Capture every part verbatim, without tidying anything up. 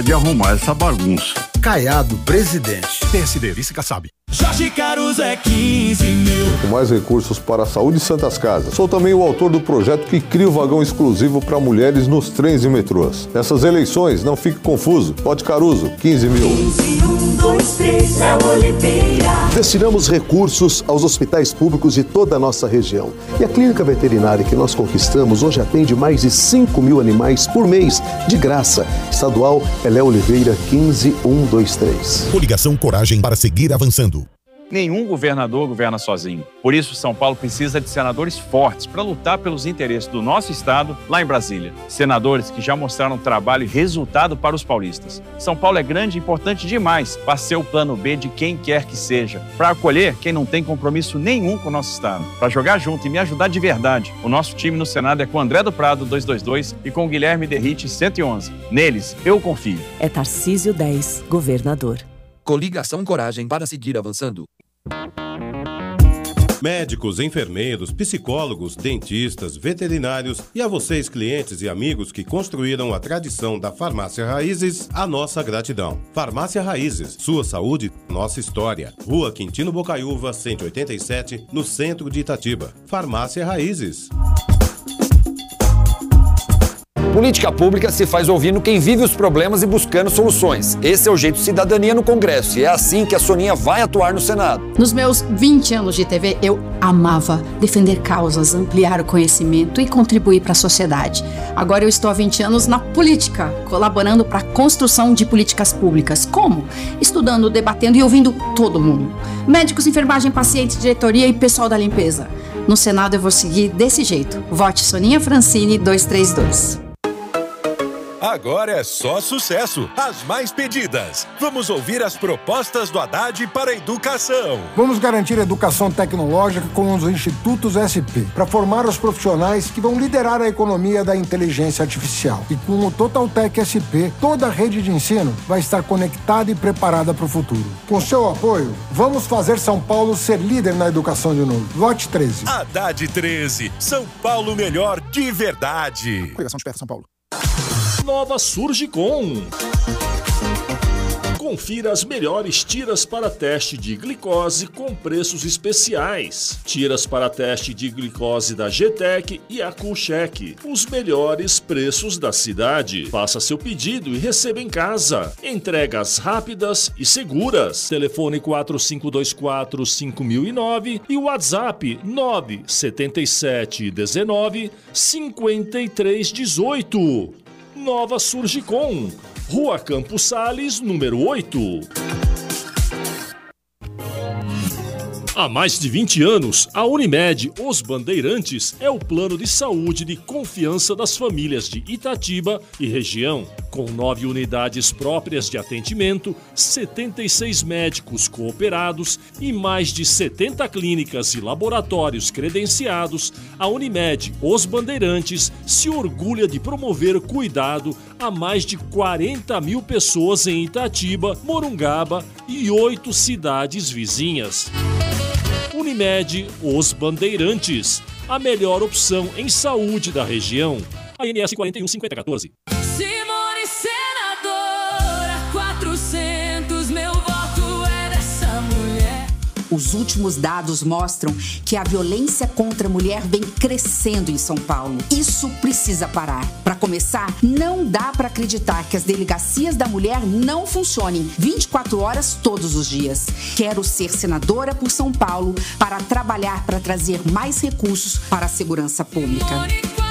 de arrumar essa bagunça. Caiado, presidente. P S D, vice Kassab. Jorge Caruso é quinze mil. Com mais recursos para a saúde e santas casas. Sou também o autor do projeto que cria o vagão exclusivo para mulheres nos trens e metrôs. Nessas eleições, não fique confuso. Vote Caruso, quinze mil. quinze, um, dois, três, é Oliveira. Destinamos recursos aos hospitais públicos de toda a nossa região. E a clínica veterinária que nós conquistamos hoje atende mais de cinco mil animais por mês, de graça. Estadual Elé Oliveira, quinze, um, dois, três. Coligação Coragem para seguir avançando. Nenhum governador governa sozinho. Por isso, São Paulo precisa de senadores fortes para lutar pelos interesses do nosso estado lá em Brasília. Senadores que já mostraram trabalho e resultado para os paulistas. São Paulo é grande e importante demais para ser o plano B de quem quer que seja. Para acolher quem não tem compromisso nenhum com o nosso estado. Para jogar junto e me ajudar de verdade. O nosso time no Senado é com André do Prado, duzentos e vinte e dois, e com Guilherme Derrite, cento e onze. Neles, eu confio. É Tarcísio dez, governador. Coligação Coragem para seguir avançando. Médicos, enfermeiros, psicólogos, dentistas, veterinários e a vocês, clientes e amigos que construíram a tradição da Farmácia Raízes, a nossa gratidão. Farmácia Raízes, sua saúde, nossa história. Rua Quintino Bocaiúva, cento e oitenta e sete, no centro de Itatiba. Farmácia Raízes. Política pública se faz ouvindo quem vive os problemas e buscando soluções. Esse é o jeito Cidadania no Congresso e é assim que a Soninha vai atuar no Senado. Nos meus vinte anos de T V, eu amava defender causas, ampliar o conhecimento e contribuir para a sociedade. Agora eu estou há vinte anos na política, colaborando para a construção de políticas públicas. Como? Estudando, debatendo e ouvindo todo mundo. Médicos, enfermagem, pacientes, diretoria e pessoal da limpeza. No Senado eu vou seguir desse jeito. Vote Soninha Francini duzentos e trinta e dois. Agora é só sucesso, as mais pedidas. Vamos ouvir as propostas do Haddad para a educação. Vamos garantir educação tecnológica com os institutos S P, para formar os profissionais que vão liderar a economia da inteligência artificial. E com o Totaltec S P, toda a rede de ensino vai estar conectada e preparada para o futuro. Com seu apoio, vamos fazer São Paulo ser líder na educação de novo. Vote treze. Haddad treze, São Paulo melhor de verdade. Coligação Desperta São Paulo. Nova Surgicom. Confira as melhores tiras para teste de glicose com preços especiais. Tiras para teste de glicose da G-Tec e a Coolcheck. Os melhores preços da cidade. Faça seu pedido e receba em casa. Entregas rápidas e seguras. Telefone quatro cinco dois quatro, cinco mil e nove e WhatsApp nove sete sete um nove, cinco três um oito. Nova Surgicom, Rua Campos Sales, número oito. Há mais de vinte anos, a Unimed Os Bandeirantes é o plano de saúde de confiança das famílias de Itatiba e região. Com nove unidades próprias de atendimento, setenta e seis médicos cooperados e mais de setenta clínicas e laboratórios credenciados, a Unimed Os Bandeirantes se orgulha de promover cuidado a mais de quarenta mil pessoas em Itatiba, Morungaba e oito cidades vizinhas. Unimed Os Bandeirantes, a melhor opção em saúde da região. A N S quatro um cinco zero um quatro. Simone senadora, quatrocentos, meu voto é dessa mulher. Os últimos dados mostram que a violência contra a mulher vem crescendo em São Paulo. Isso precisa parar. Para começar, não dá para acreditar que as delegacias da mulher não funcionem vinte e quatro horas todos os dias. Quero ser senadora por São Paulo para trabalhar para trazer mais recursos para a segurança pública.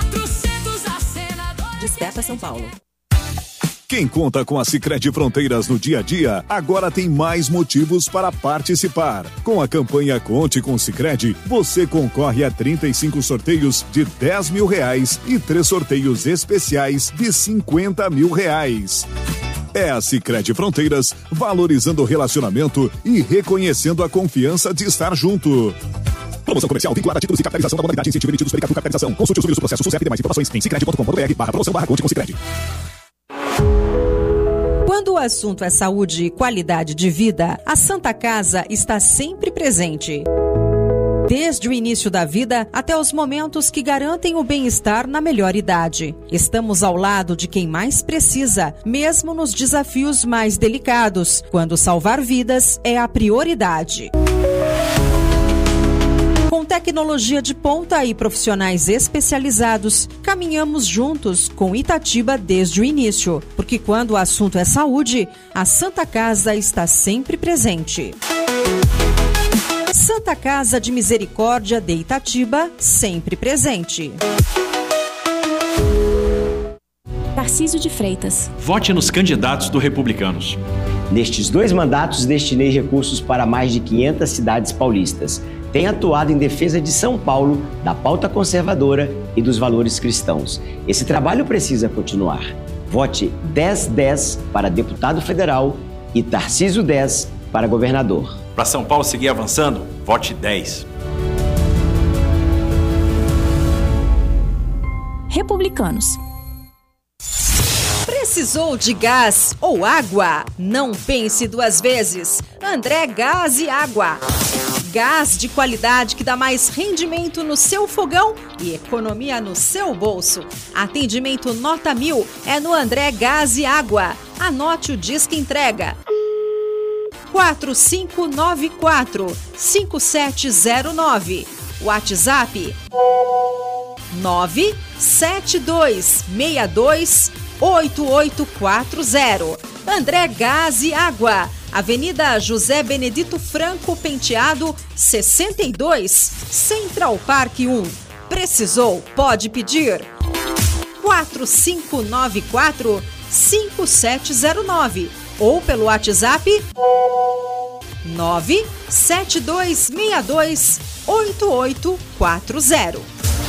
Desperta São Paulo. Quem conta com a Sicredi Fronteiras no dia a dia, agora tem mais motivos para participar. Com a campanha Conte com Sicredi, você concorre a trinta e cinco sorteios de dez mil reais e três sorteios especiais de cinquenta mil reais. É a Sicredi Fronteiras, valorizando o relacionamento e reconhecendo a confiança de estar junto. Promoção comercial vinculada a títulos e capitalização da modalidade incentivo emitidos pela Capitalização. Consulte os números do processo SUSEP e demais informações em sicredi ponto com ponto br barra promoção barra conte com Sicredi. Quando o assunto é saúde e qualidade de vida, a Santa Casa está sempre presente. desde o início da vida até os momentos que garantem o bem-estar na melhor idade. Estamos ao lado de quem mais precisa, mesmo nos desafios mais delicados, quando salvar vidas é a prioridade. Com tecnologia de ponta e profissionais especializados, caminhamos juntos com Itatiba desde o início, porque quando o assunto é saúde, a Santa Casa está sempre presente. Santa Casa de Misericórdia de Itatiba, sempre presente. Tarcísio de Freitas. Vote nos candidatos do Republicanos. Nestes dois mandatos, destinei recursos para mais de quinhentas cidades paulistas. Tenho atuado em defesa de São Paulo, da pauta conservadora e dos valores cristãos. Esse trabalho precisa continuar. Vote dez dez para deputado federal e Tarcísio dez para governador. Para São Paulo seguir avançando, vote dez. Republicanos. Precisou de gás ou água? Não pense duas vezes. André Gás e Água. Gás de qualidade que dá mais rendimento no seu fogão e economia no seu bolso. Atendimento nota mil é no André Gás e Água. Anote o disque entrega. quatro cinco nove quatro, cinco sete zero nove. WhatsApp nove sete dois seis dois oito oito quatro zero. André Gás e Água, Avenida José Benedito Franco Penteado, sessenta e dois, Central Park um. Precisou? Pode pedir. quatro cinco nove quatro, cinco sete zero nove ou pelo WhatsApp nove sete dois seis dois oito oito quatro zero.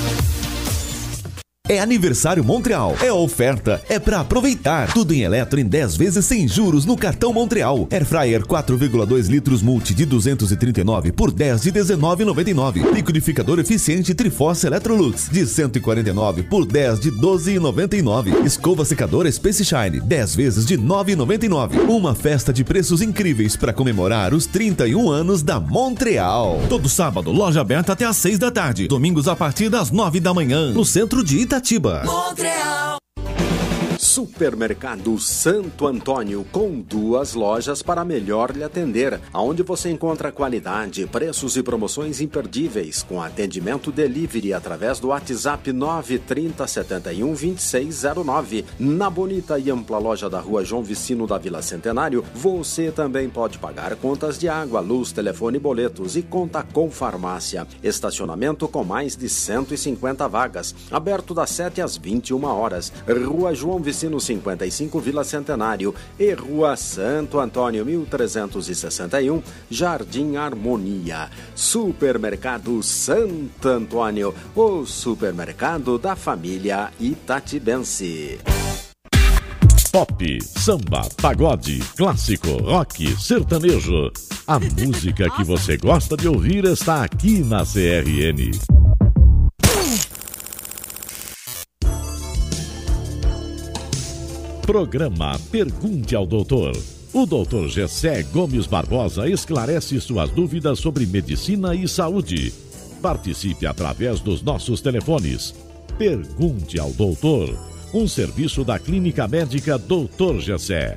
É aniversário Montreal. É oferta. É pra aproveitar. Tudo em eletro em dez vezes sem juros no cartão Montreal. Air Fryer quatro vírgula dois litros multi de duzentos e trinta e nove por dez de dezenove reais e noventa e nove. Liquidificador eficiente Triforce Electrolux de cento e quarenta e nove por dez de doze reais e noventa e nove. Escova secadora Space Shine dez vezes de nove reais e noventa e nove. Uma festa de preços incríveis para comemorar os trinta e um anos da Montreal. Todo sábado, loja aberta até às seis da tarde. Domingos a partir das nove da manhã. No centro de Itatiba. Montreal. Supermercado Santo Antônio, com duas lojas para melhor lhe atender, aonde você encontra qualidade, preços e promoções imperdíveis, com atendimento delivery através do WhatsApp nove trinta, setenta e um, vinte e seis zero nove. Na bonita e ampla loja da Rua João Vicino da Vila Centenário, você também pode pagar contas de água, luz, telefone, boletos e conta com farmácia. Estacionamento com mais de cento e cinquenta vagas, aberto das sete às vinte e uma horas. Rua João Vicino cinquenta e cinco, Vila Centenário, e Rua Santo Antônio mil trezentos e sessenta e um, Jardim Harmonia. Supermercado Santo Antônio, o supermercado da família itatibense. Pop, samba, pagode, clássico, rock, sertanejo. A música que você gosta de ouvir está aqui na C R N. Programa Pergunte ao Doutor. O doutor Gessé Gomes Barbosa esclarece suas dúvidas sobre medicina e saúde. Participe através dos nossos telefones. Pergunte ao Doutor. Um serviço da Clínica Médica doutor Gessé.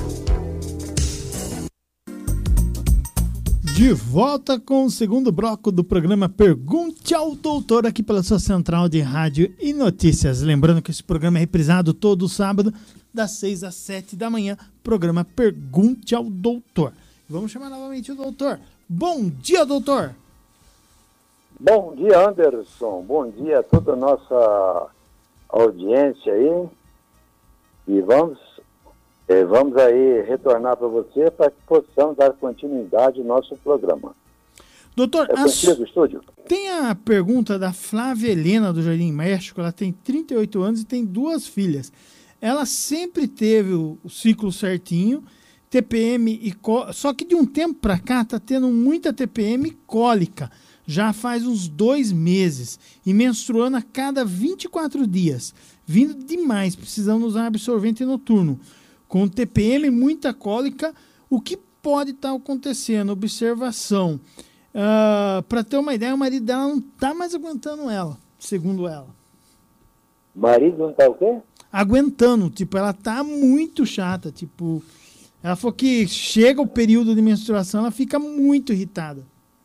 De volta com o segundo bloco do programa Pergunte ao Doutor, aqui pela sua central de rádio e notícias. Lembrando que esse programa é reprisado todo sábado, das seis às sete da manhã, programa Pergunte ao Doutor. Vamos chamar novamente o doutor. Bom dia, doutor! Bom dia, Anderson. Bom dia a toda a nossa audiência aí. E vamos, eh, vamos aí retornar para você para que possamos dar continuidade ao nosso programa. Doutor, é contigo, estúdio? Tem a pergunta da Flávia Helena, do Jardim México. Ela tem trinta e oito anos e tem duas filhas. Ela sempre teve o, o ciclo certinho, T P M e có... só que de um tempo para cá tá tendo muita T P M e cólica. Já faz uns dois meses e menstruando a cada vinte e quatro dias, vindo demais, precisando usar absorvente noturno. Com T P M e muita cólica, o que pode estar tá acontecendo? Observação. Uh, para ter uma ideia, o marido dela não tá mais aguentando ela, segundo ela. O marido não tá o quê? Aguentando, tipo, ela tá muito chata, tipo, ela falou que chega o período de menstruação, ela fica muito irritada.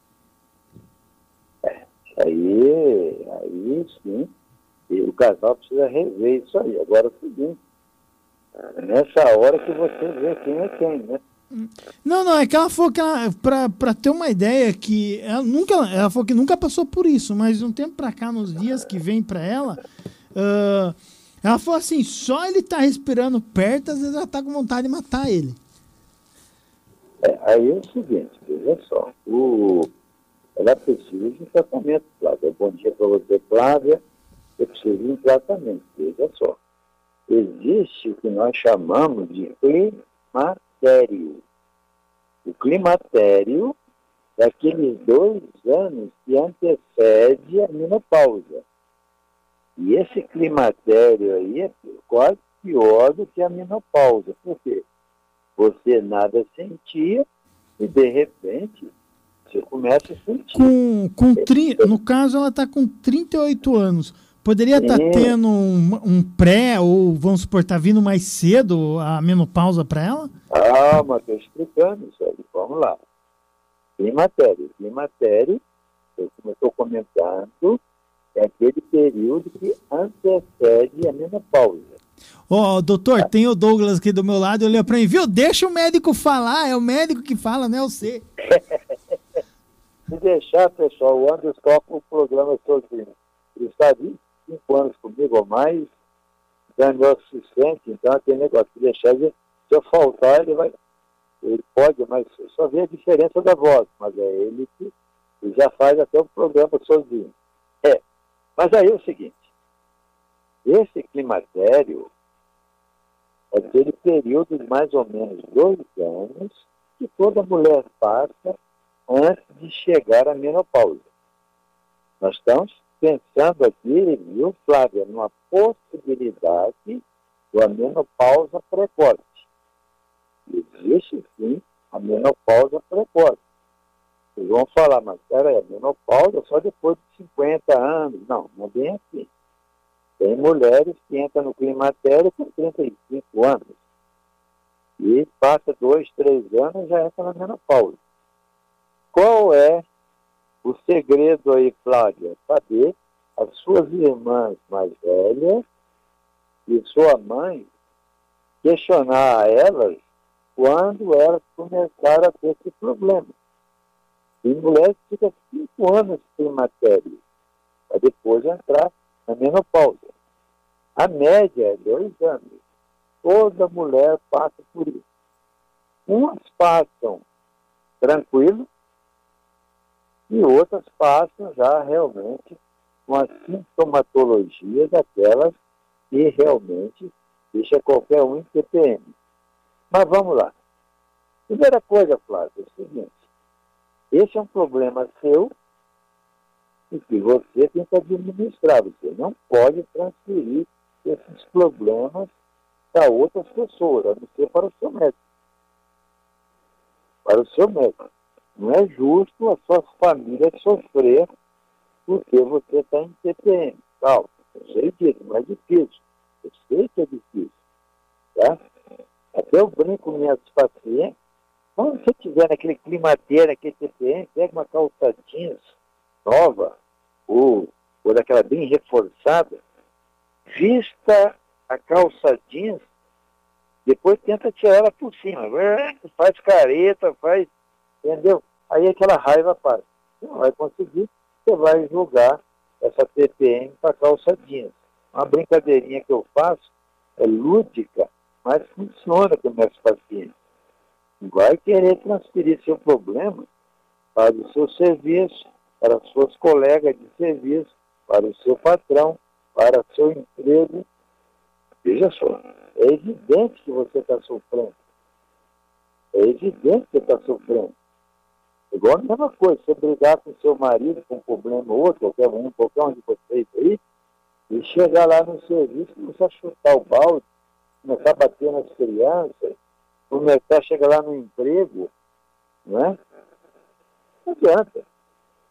É, aí, aí sim, e o casal precisa rever isso aí. Agora é o seguinte, nessa hora que você vê quem é quem, né? Não, não, é que ela falou que ela, pra, pra ter uma ideia, que ela nunca, ela falou que nunca passou por isso, mas de um tempo pra cá, nos dias que vem pra ela, uh, ela falou assim, só ele tá respirando perto, às vezes ela tá com vontade de matar ele. É, aí é o seguinte, veja só, o, ela precisa de um tratamento, Flávia. Bom dia pra você, Flávia. Eu preciso de um tratamento, veja só. Existe o que nós chamamos de climatério. O climatério é aqueles dois anos que antecede a menopausa. E esse climatério aí é quase pior do que a menopausa. Por quê? Você nada sentia e, de repente, você começa a sentir. Com, com tri... No caso, ela está com trinta e oito anos. Poderia estar tá tendo um, um pré, ou vamos supor, tá vindo mais cedo a menopausa para ela? Ah, mas estou explicando isso aí. Vamos lá. Climatério. Climatério, como eu estou comentando, é aquele período que antecede a menopausa. Ó, oh, doutor, ah. Tem o Douglas aqui do meu lado, ele olhou para mim, viu? Deixa o médico falar, é o médico que fala, não é você. Se deixar, pessoal, o Anderson toca o programa sozinho. Ele está vinte e cinco anos comigo ou mais, já é meu assistente, então aquele negócio de deixar, se eu faltar, ele vai, ele pode, mas só vê a diferença da voz, mas é ele que ele já faz até o programa sozinho. É, mas aí é o seguinte, esse climatério é aquele período de mais ou menos dois anos que toda mulher passa antes de chegar à menopausa. Nós estamos pensando aqui, viu, Flávia, numa possibilidade da menopausa precoce. Existe, sim, a menopausa precoce. Vocês vão falar, mas peraí, a menopausa só depois de cinquenta anos. Não, não é bem assim. Tem mulheres que entram no climatério com trinta e cinco anos. E passa dois, três anos e já entra na menopausa. Qual é o segredo aí, Flávia? Saber as suas irmãs mais velhas e sua mãe questionar a elas quando elas começaram a ter esse problema. Tem mulheres que ficam cinco anos de climatério para depois entrar na menopausa. A média é dois anos. Toda mulher passa por isso. Umas passam tranquilo e outras passam já realmente com a sintomatologia daquelas que realmente deixa qualquer um em T P M. Mas vamos lá. Primeira coisa, Flávio, é o seguinte. Esse é um problema seu e que você tem que administrar. Você não pode transferir esses problemas para outras pessoas, a não ser para o seu médico. Para o seu médico. Não é justo a sua família sofrer porque você está em T P M. Calma, eu sei disso, mas é difícil. Eu sei que é difícil. Tá? Até eu brinco com minhas pacientes. Quando você estiver naquele climatério, naquele T P M, pega uma calça jeans nova, ou, ou daquela bem reforçada, vista a calça jeans, depois tenta tirar ela por cima. Faz careta, faz... Entendeu? Aí aquela raiva passa. Você não vai conseguir, você vai jogar essa T P M para calça jeans. Uma brincadeirinha que eu faço é lúdica, mas funciona com meus pacientes. Vai querer transferir seu problema para o seu serviço, para as suas colegas de serviço, para o seu patrão, para o seu emprego. Veja só, é evidente que você está sofrendo. É evidente que você está sofrendo. Igual a mesma coisa, você brigar com seu marido com um problema ou outro, qualquer um, qualquer um de vocês aí, e chegar lá no serviço, começar a chutar o balde, começar a bater nas crianças, começar a chegar lá no emprego, não é? Não adianta.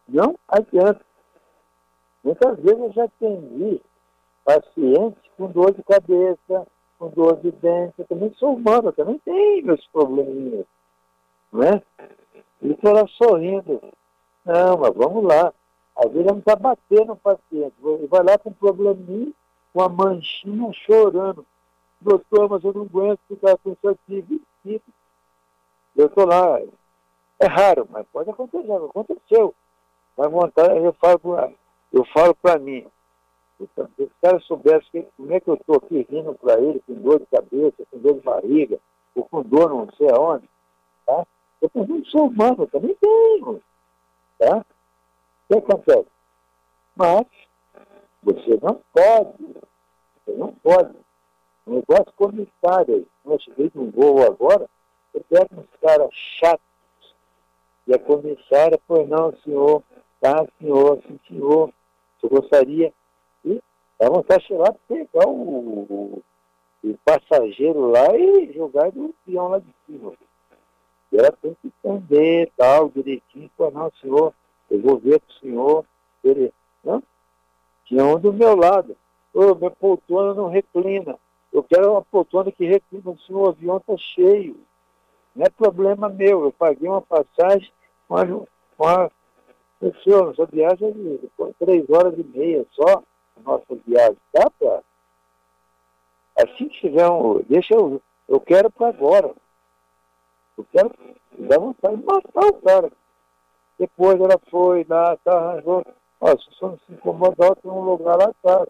Não adianta. Muitas vezes eu já atendi pacientes com dor de cabeça, com dor de dente. Eu também sou humano, eu também tenho meus probleminhas. Não é? E estou lá sorrindo. Não, mas vamos lá. Às vezes não está batendo o paciente. Ele vai lá com um probleminha, com uma manchinha chorando. Doutor, mas eu não aguento ficar com isso aqui. Eu estou lá. É raro, mas pode acontecer. Aconteceu. Vai montar, eu falo pra, eu falo para mim. Puta, se os caras soubessem como é que eu estou aqui rindo para ele, com dor de cabeça, com dor de barriga, ou com dor não sei aonde, tá? Eu também sou humano, eu também tenho. Tá? O que acontece? Mas você não pode, você não pode. Um negócio comissário, eu cheguei num voo agora, eu pego uns caras chatos, e a comissária, pois não, senhor, tá, senhor, sim, senhor, eu gostaria, e dá vontade de ir lá pegar o, o, o passageiro lá e jogar do peão lá de cima. E ela tem que entender, tal, direitinho, pois não, senhor, eu vou ver com o senhor, ele, não? Tinha um do meu lado, ô, minha poltrona não reclina, eu quero uma poltrona que reclina, o senhor, o avião está cheio. Não é problema meu, eu paguei uma passagem, mas uma, senhor, nossa viagem é de três horas e meia só, a nossa viagem, tá, pra? Assim que tiver um, deixa eu, eu quero para agora, eu quero, dá vontade de matar o cara. Depois ela foi lá, tá, arranjou, ó, se o senhor não se incomodar, tem um lugar lá atrás.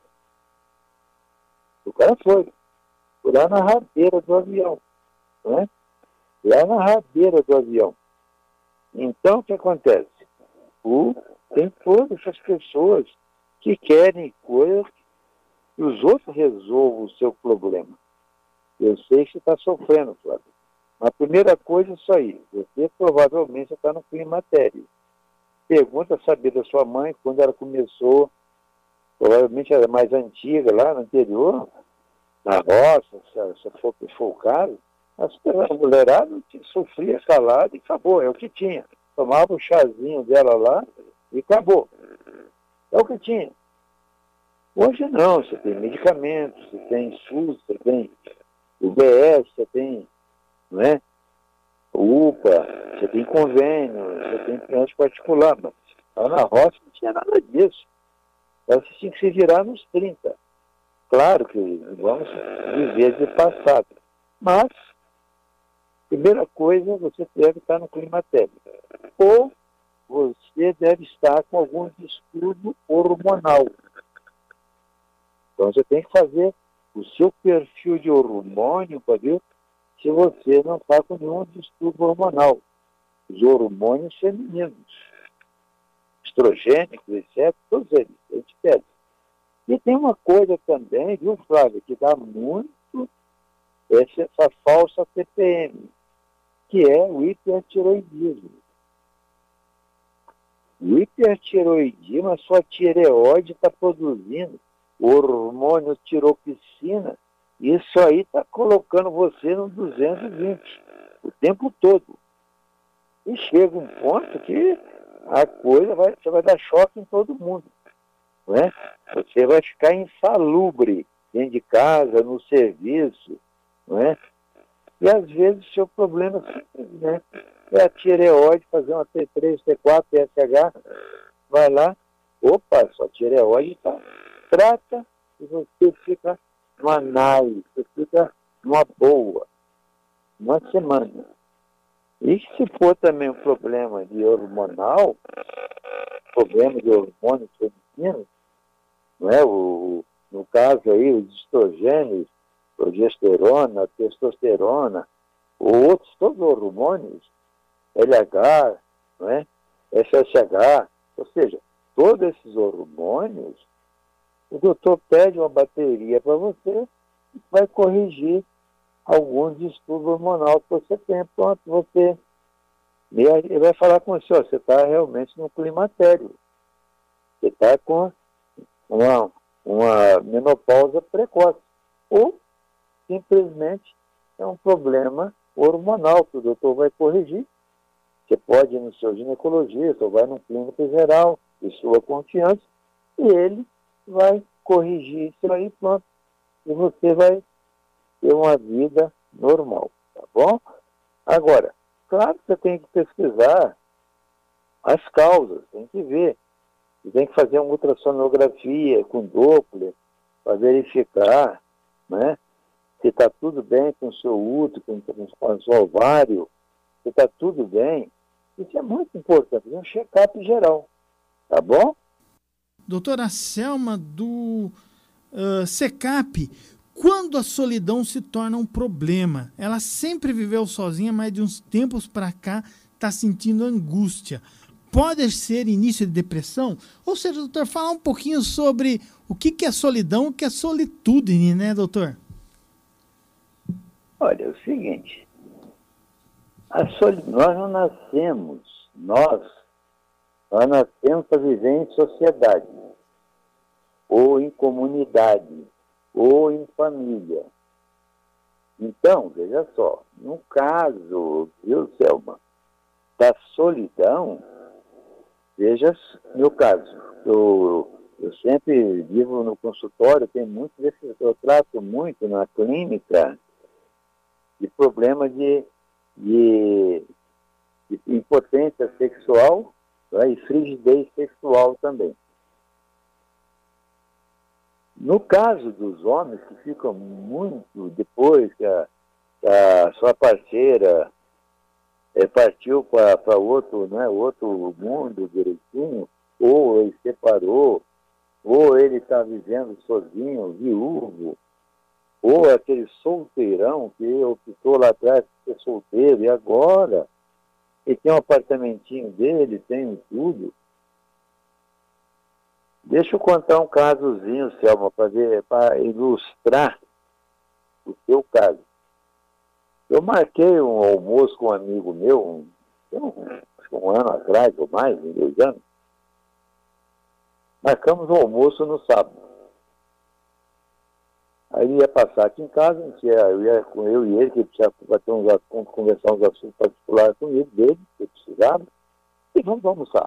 O cara foi, foi lá na rabeira do avião, né? Lá na rabeira do avião. Então, o que acontece? O, tem todas essas pessoas que querem coisas que os outros resolvam o seu problema. Eu sei que você está sofrendo, Flávio. A primeira coisa é isso aí. Você provavelmente está no climatério. Pergunta saber da sua mãe quando ela começou, provavelmente era mais antiga, lá no interior, na roça, se for, for o caso. A mulherada sofria calada e acabou, é o que tinha. Tomava o chazinho dela lá e acabou. É o que tinha. Hoje não, você tem medicamentos, você tem SUS, você tem U B S, você tem, não é? U P A, você tem convênio, você tem cliente particular, mas lá na roça não tinha nada disso. Você tinha que se virar nos trinta. Claro que vamos viver de passado, mas primeira coisa, você deve estar no climatério. Ou você deve estar com algum distúrbio hormonal. Então você tem que fazer o seu perfil de hormônio para ver se você não está com nenhum distúrbio hormonal. Os hormônios femininos, estrogênicos, etcétera, todos eles, a gente pede. E tem uma coisa também, viu, Flávio, que dá muito essa, essa falsa T P M, que é o hipertiroidismo. O hipertiroidismo, a sua tireoide está produzindo o hormônio tiroxina, e isso aí está colocando você no duzentos e vinte o tempo todo. E chega um ponto que a coisa vai, você vai dar choque em todo mundo. Não é? Você vai ficar insalubre dentro de casa, no serviço, não é? E às vezes o seu problema simplesmente é a tireoide, fazer uma T três, T quatro, T S H, vai lá, opa, sua tireoide está, trata e você fica numa nave, você fica numa boa, uma semana. E se for também um problema de hormonal, problema de hormônio feminino, não é? O, no caso aí, os estrogênios, progesterona, testosterona, ou outros, todos os hormônios, L H, não é? S S H, ou seja, todos esses hormônios, o doutor pede uma bateria para você e vai corrigir algum distúrbio hormonal que você tem. Pronto, você ele vai falar com você, ó, você está realmente no climatério. Você está com uma, uma menopausa precoce. Ou simplesmente é um problema hormonal que o doutor vai corrigir Você pode ir no seu ginecologista ou vai num clínico geral de sua confiança e ele vai corrigir isso aí, pronto. E você vai ter uma vida normal, tá bom? Agora, claro que você tem que pesquisar as causas, tem que ver. Você tem que fazer uma ultrassonografia com Doppler para verificar, né? Se está tudo bem com o seu útero, com, com o seu ovário, se está tudo bem. Isso é muito importante, um check-up geral, tá bom? Doutora Selma, do uh, SECAP, quando a solidão se torna um problema? Ela sempre viveu sozinha, mas de uns tempos para cá está sentindo angústia. Pode ser início de depressão? Ou seja, doutor, falar um pouquinho sobre o que, que é solidão, o que é solitude, né, doutor? Olha, é o seguinte, a soli... nós não nascemos, nós, nós nascemos para viver em sociedade, ou em comunidade, ou em família. Então, veja só, no caso, viu, Selma, da solidão, veja, meu caso, eu, eu sempre vivo no consultório, tem muito desse, eu trato muito na clínica de problema de, de, de impotência sexual, né, e frigidez sexual também. No caso dos homens que ficam muito depois que a, que a sua parceira é, partiu para outro, né, outro mundo direitinho, ou ele separou, ou ele está vivendo sozinho, viúvo, ou aquele solteirão que optou lá atrás por ser solteiro e agora ele tem um apartamentinho dele, tem tudo. Deixa eu contar um casozinho, Selma, para ilustrar o seu caso. Eu marquei um almoço com um amigo meu, um, um, um ano atrás ou mais, em dois anos. Marcamos um almoço no sábado. Aí ele ia passar aqui em casa, eu ia com eu e ele, que precisava bater uns assuntos, conversar uns assuntos particulares comigo, dele, que precisava, e vamos almoçar.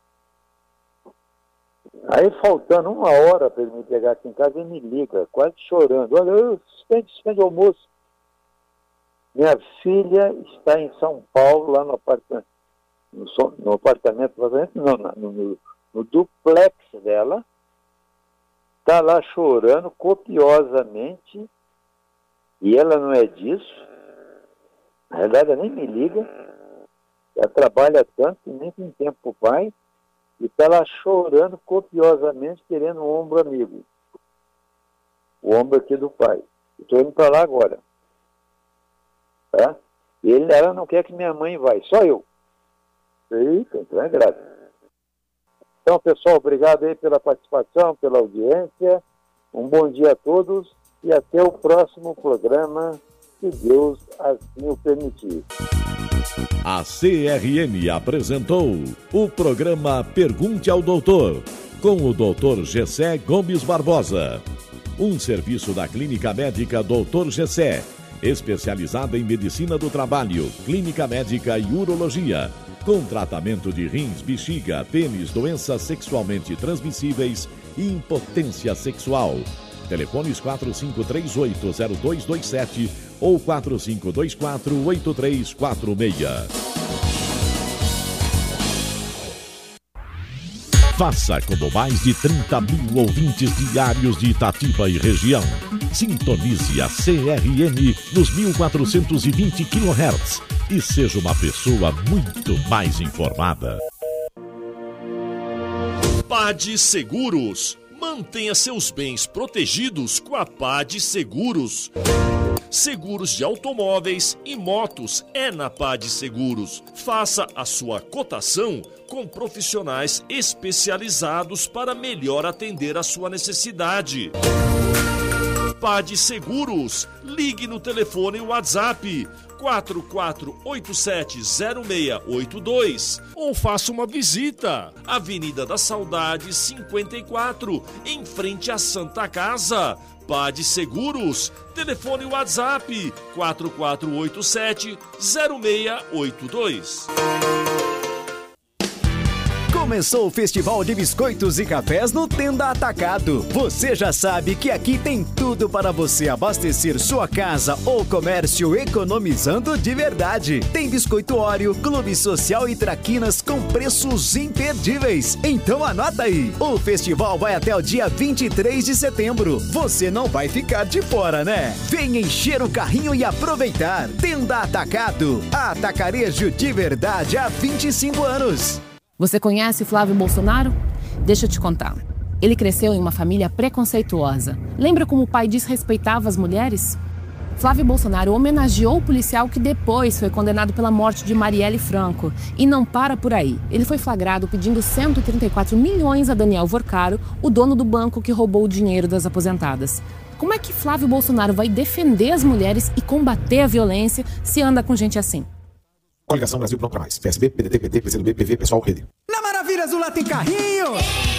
Aí, faltando uma hora para ele me pegar aqui em casa, ele me liga, quase chorando. Olha, eu suspende, suspende o almoço. Minha filha está em São Paulo, lá no apartamento, no, no apartamento, não, no, no, no duplex dela, está lá chorando copiosamente, e ela não é disso. Na verdade, ela nem me liga, ela trabalha tanto que nem tem tempo para o pai, e está lá chorando copiosamente, querendo um ombro amigo. O ombro aqui do pai. Estou indo para lá agora. Tá? Ele, ela não quer que minha mãe vá, só eu. Eita, então é grave. Então, pessoal, obrigado aí pela participação, pela audiência. Um bom dia a todos e até o próximo programa, se Deus assim o permitir. A C R M apresentou o programa Pergunte ao Doutor, com o doutor Gessé Gomes Barbosa. Um serviço da Clínica Médica doutor Gessé, especializada em medicina do trabalho, clínica médica e urologia, com tratamento de rins, bexiga, pênis, doenças sexualmente transmissíveis e impotência sexual. Telefones quatro cinco três oito zero dois dois sete ou quatro cinco dois quatro oito três quatro seis. Faça como mais de trinta mil ouvintes diários de Itatiba e região. Sintonize a C R M nos mil quatrocentos e vinte quilohertz e seja uma pessoa muito mais informada. Pade Seguros. Mantenha seus bens protegidos com a Pade Seguros. Seguros de automóveis e motos é na Pade Seguros. Faça a sua cotação com profissionais especializados para melhor atender a sua necessidade. Pade Seguros. Ligue no telefone WhatsApp quatro quatro oito sete zero seis oito dois ou faça uma visita. Avenida da Saudade cinquenta e quatro, em frente à Santa Casa. Pade Seguros. Telefone WhatsApp quatro quatro oito sete zero seis oito dois. Começou o Festival de Biscoitos e Cafés no Tenda Atacado. Você já sabe que aqui tem tudo para você abastecer sua casa ou comércio economizando de verdade. Tem biscoito Oreo, Clube Social e traquinas com preços imperdíveis. Então anota aí. O festival vai até o dia vinte e três de setembro. Você não vai ficar de fora, né? Vem encher o carrinho e aproveitar. Tenda Atacado. Atacarejo de verdade há vinte e cinco anos. Você conhece Flávio Bolsonaro? Deixa eu te contar. Ele cresceu em uma família preconceituosa. Lembra como o pai desrespeitava as mulheres? Flávio Bolsonaro homenageou o policial que depois foi condenado pela morte de Marielle Franco. E não para por aí. Ele foi flagrado pedindo cento e trinta e quatro milhões a Daniel Vorcaro, o dono do banco que roubou o dinheiro das aposentadas. Como é que Flávio Bolsonaro vai defender as mulheres e combater a violência se anda com gente assim? Coligação Brasil Pronto pra Mais. P S B, P D T, P T, P C do B, P V, Pessoal, Rede. Na Maravilha Azul lá tem carrinho!